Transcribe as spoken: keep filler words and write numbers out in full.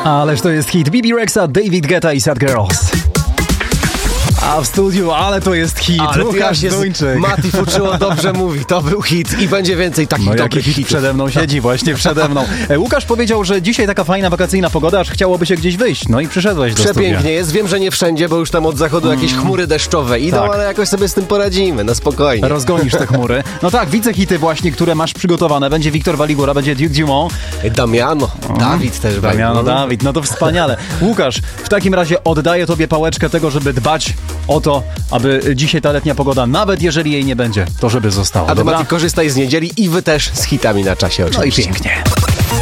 Ależ to jest hit. Bibi Rexa, David Guetta i Sad Girls. A w studiu, ale to jest hit. Ale Łukasz Duńczyk. Mati Fuczuło dobrze mówi, to był hit i będzie więcej takich No dobrych jaki hit hitów. przede mną siedzi, właśnie przede mną. E, Łukasz powiedział, że dzisiaj taka fajna wakacyjna pogoda, aż chciałoby się gdzieś wyjść. No i przyszedłeś do studia. Przepięknie jest, wiem, że nie wszędzie, bo już tam od zachodu jakieś chmury deszczowe idą, Tak. ale jakoś sobie z tym poradzimy, no spokojnie. Rozgonisz te chmury. No tak, widzę hity właśnie, które masz przygotowane. Będzie Wiktor Waligura, będzie Duke Dumont. Damiano, Dawid też będzie. Damiano, No. Dawid, no to wspaniale. Łukasz, w takim razie oddaję tobie pałeczkę tego, żeby dbać o to, aby dzisiaj ta letnia pogoda, nawet jeżeli jej nie będzie, to żeby została. A ty, Dobra? Mati, korzystaj z niedzieli i wy też z hitami na czasie No i oczywiście. pięknie.